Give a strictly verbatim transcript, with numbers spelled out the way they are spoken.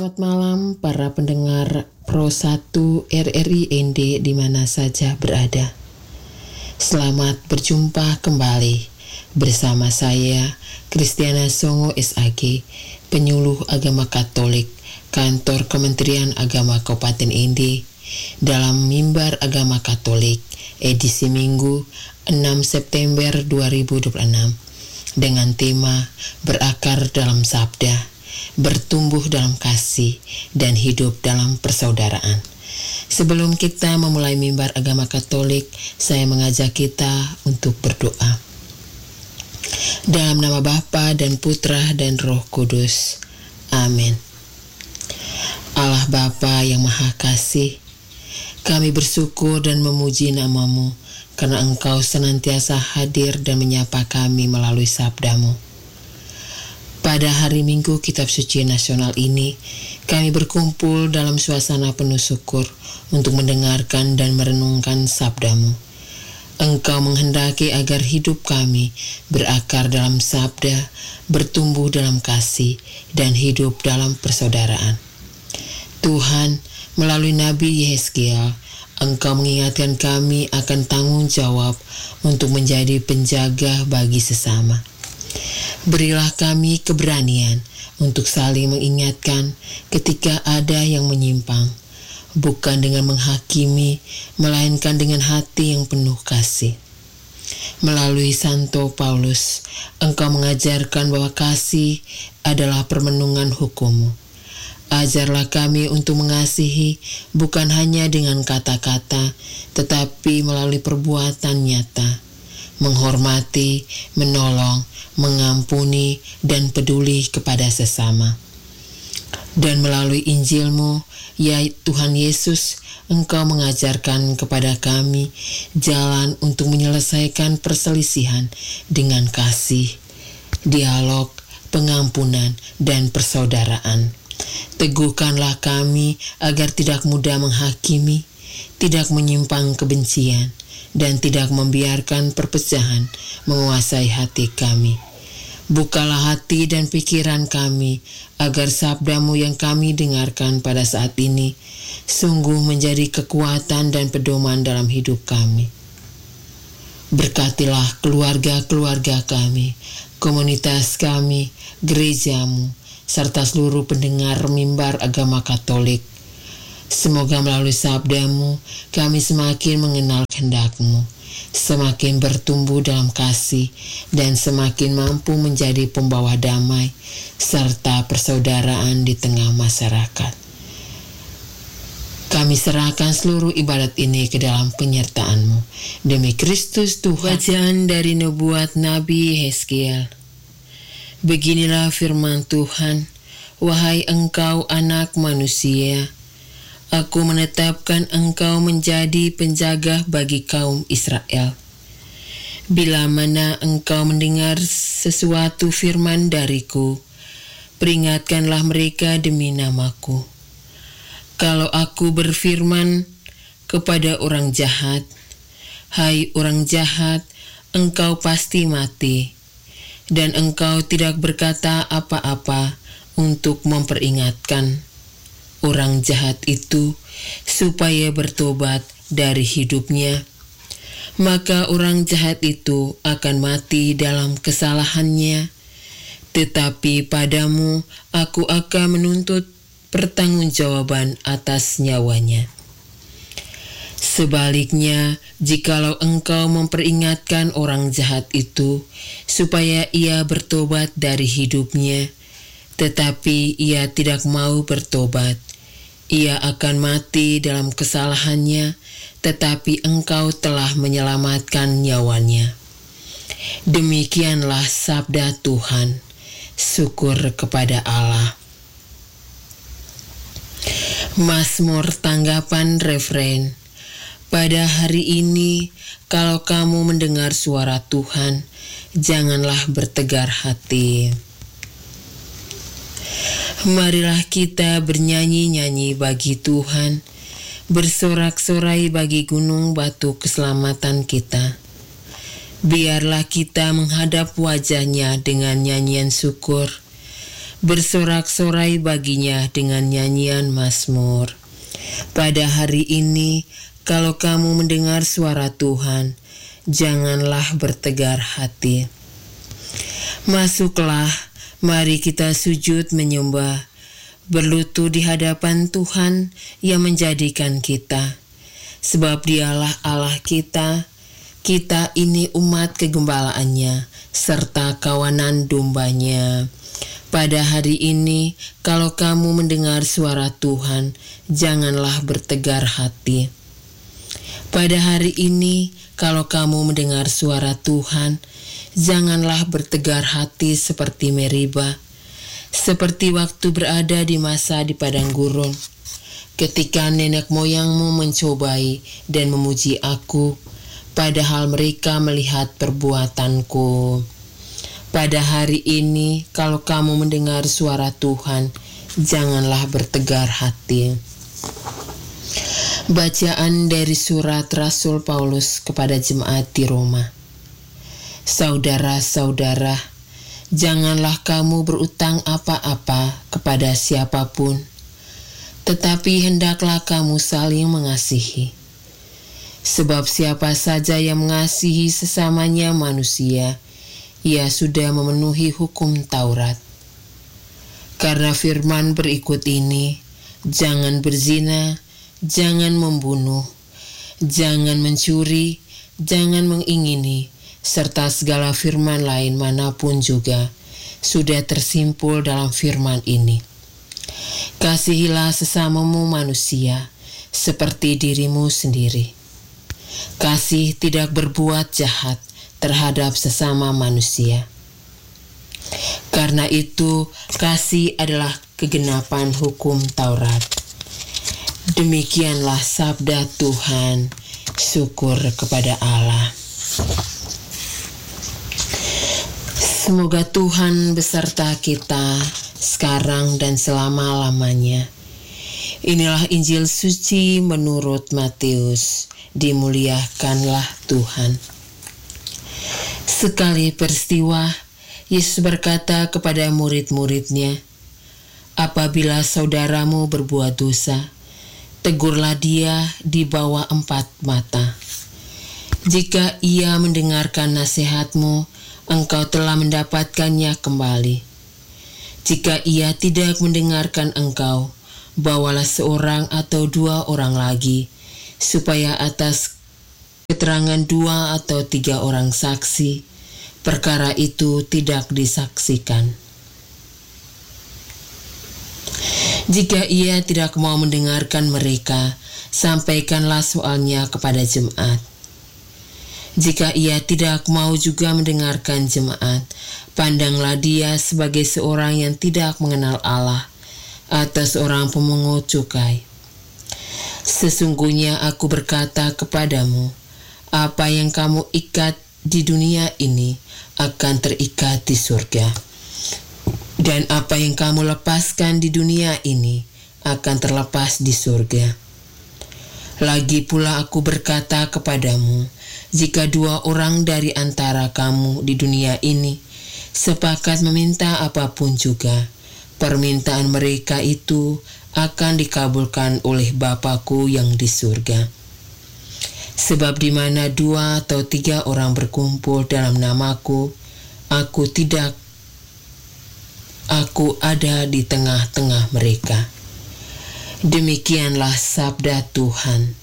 Selamat malam para pendengar Pro satu R R I N D di mana saja berada. Selamat berjumpa kembali bersama saya Kristiana Songo S A G, penyuluh agama Katolik, Kantor Kementerian Agama Kabupaten N D, dalam Mimbar Agama Katolik edisi Minggu enam September dua ribu dua puluh enam dengan tema Berakar dalam Sabda, bertumbuh dalam kasih, dan hidup dalam persaudaraan. Sebelum kita memulai Mimbar Agama Katolik, saya mengajak kita untuk berdoa. Dalam nama Bapa dan Putra dan Roh Kudus. Amin. Allah Bapa yang Maha Kasih, kami bersyukur dan memuji nama-Mu karena Engkau senantiasa hadir dan menyapa kami melalui sabda-Mu. Pada hari Minggu Kitab Suci Nasional ini, kami berkumpul dalam suasana penuh syukur untuk mendengarkan dan merenungkan sabda-Mu. Engkau menghendaki agar hidup kami berakar dalam sabda, bertumbuh dalam kasih, dan hidup dalam persaudaraan. Tuhan, melalui Nabi Yehezkiel, Engkau mengingatkan kami akan tanggung jawab untuk menjadi penjaga bagi sesama. Berilah kami keberanian untuk saling mengingatkan ketika ada yang menyimpang, bukan dengan menghakimi, melainkan dengan hati yang penuh kasih. Melalui Santo Paulus, Engkau mengajarkan bahwa kasih adalah permenungan hukum-Mu. Ajarlah kami untuk mengasihi bukan hanya dengan kata-kata, tetapi melalui perbuatan nyata, menghormati, menolong, mengampuni, dan peduli kepada sesama. Dan melalui Injil-Mu, ya Tuhan Yesus, Engkau mengajarkan kepada kami jalan untuk menyelesaikan perselisihan dengan kasih, dialog, pengampunan, dan persaudaraan. Teguhkanlah kami agar tidak mudah menghakimi, tidak menyimpang kebencian, dan tidak membiarkan perpecahan menguasai hati kami. Bukalah hati dan pikiran kami agar sabda-Mu yang kami dengarkan pada saat ini sungguh menjadi kekuatan dan pedoman dalam hidup kami. Berkatilah keluarga-keluarga kami, komunitas kami, gereja-Mu, serta seluruh pendengar Mimbar Agama Katolik. Semoga melalui sabda-Mu kami semakin mengenal kehendak-Mu, semakin bertumbuh dalam kasih, dan semakin mampu menjadi pembawa damai serta persaudaraan di tengah masyarakat. Kami serahkan seluruh ibadat ini ke dalam penyertaan-Mu. Demi Kristus Tuhan. Bacaan dari nubuat Nabi Yehezkiel. Beginilah firman Tuhan, wahai engkau anak manusia, Aku menetapkan engkau menjadi penjaga bagi kaum Israel. Bila mana engkau mendengar sesuatu firman dariku, peringatkanlah mereka demi namaku. Kalau aku berfirman kepada orang jahat, hai orang jahat, engkau pasti mati, dan engkau tidak berkata apa-apa untuk memperingatkan orang jahat itu supaya bertobat dari hidupnya, maka orang jahat itu akan mati dalam kesalahannya, tetapi padamu aku akan menuntut pertanggungjawaban atas nyawanya. Sebaliknya, jikalau engkau memperingatkan orang jahat itu supaya ia bertobat dari hidupnya, tetapi ia tidak mau bertobat, ia akan mati dalam kesalahannya, tetapi engkau telah menyelamatkan nyawanya. Demikianlah sabda Tuhan. Syukur kepada Allah. Mazmur tanggapan referen. Pada hari ini, kalau kamu mendengar suara Tuhan, janganlah bertegar hati. Marilah kita bernyanyi-nyanyi bagi Tuhan, bersorak-sorai bagi gunung batu keselamatan kita. Biarlah kita menghadap wajah-Nya dengan nyanyian syukur, bersorak-sorai baginya dengan nyanyian mazmur. Pada hari ini, kalau kamu mendengar suara Tuhan, janganlah bertegar hati. Masuklah, mari kita sujud menyembah, berlutut di hadapan Tuhan yang menjadikan kita. Sebab Dialah Allah kita, kita ini umat kegembalaannya, serta kawanan dombanya. Pada hari ini, kalau kamu mendengar suara Tuhan, janganlah bertegar hati. Pada hari ini, kalau kamu mendengar suara Tuhan, janganlah bertegar hati seperti Meriba, seperti waktu berada di masa di padang gurun, ketika nenek moyangmu mencobai dan memuji aku, padahal mereka melihat perbuatanku. Pada hari ini, kalau kamu mendengar suara Tuhan, janganlah bertegar hati. Bacaan dari surat Rasul Paulus kepada jemaat di Roma. Saudara-saudara, janganlah kamu berutang apa-apa kepada siapapun, tetapi hendaklah kamu saling mengasihi. Sebab siapa saja yang mengasihi sesamanya manusia, ia sudah memenuhi hukum Taurat. Karena firman berikut ini, jangan berzina, jangan membunuh, jangan mencuri, jangan mengingini, serta segala firman lain manapun juga sudah tersimpul dalam firman ini. Kasihilah sesamamu manusia seperti dirimu sendiri. Kasih tidak berbuat jahat terhadap sesama manusia. Karena itu, kasih adalah kegenapan hukum Taurat. Demikianlah sabda Tuhan. Syukur kepada Allah. Semoga Tuhan beserta kita sekarang dan selama-lamanya. Inilah Injil suci menurut Matius. Dimuliakanlah Tuhan. Sekali peristiwa, Yesus berkata kepada murid-muridnya, apabila saudaramu berbuat dosa, tegurlah dia di bawah empat mata. Jika ia mendengarkan nasihatmu, engkau telah mendapatkannya kembali. Jika ia tidak mendengarkan engkau, bawalah seorang atau dua orang lagi, supaya atas keterangan dua atau tiga orang saksi, perkara itu tidak disaksikan. Jika ia tidak mau mendengarkan mereka, sampaikanlah soalnya kepada jemaat. Jika ia tidak mau juga mendengarkan jemaat, pandanglah dia sebagai seorang yang tidak mengenal Allah atau seorang pemungut cukai. Sesungguhnya aku berkata kepadamu, apa yang kamu ikat di dunia ini akan terikat di surga, dan apa yang kamu lepaskan di dunia ini akan terlepas di surga. Lagi pula aku berkata kepadamu, jika dua orang dari antara kamu di dunia ini sepakat meminta apapun juga, permintaan mereka itu akan dikabulkan oleh Bapa-Ku yang di surga. Sebab di mana dua atau tiga orang berkumpul dalam namaku, aku tidak, aku ada di tengah-tengah mereka. Demikianlah sabda Tuhan.